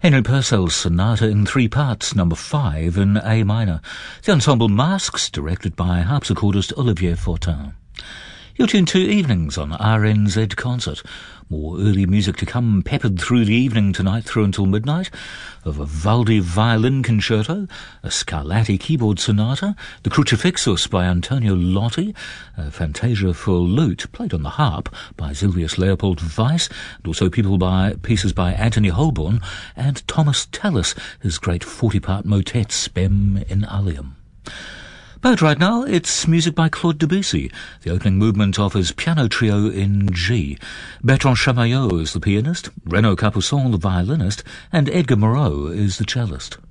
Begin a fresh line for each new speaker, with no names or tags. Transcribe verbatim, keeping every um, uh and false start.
Henry Purcell's Sonata in Three Parts, number five in A minor. The ensemble Masques, directed by harpsichordist Olivier Fortin. You're tuned to Evenings on R N Z Concert. More early music to come, peppered through the evening tonight through until midnight, of a Vivaldi violin concerto, a Scarlatti keyboard sonata, the Crucifixus by Antonio Lotti, a Fantasia for lute played on the harp by Silvius Leopold Weiss, and also people by, pieces by Anthony Holborn and Thomas Tallis, his great forty-part motet Spem in Alium. But right now, it's music by Claude Debussy. The opening movement offers piano trio in G. Bertrand Chamayot is the pianist, Renaud Capuçon the violinist, and Edgar Moreau is the cellist.